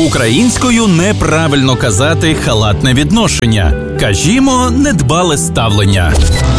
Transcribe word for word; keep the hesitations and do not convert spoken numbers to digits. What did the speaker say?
Українською неправильно казати халатне відношення. Кажімо, недбале ставлення.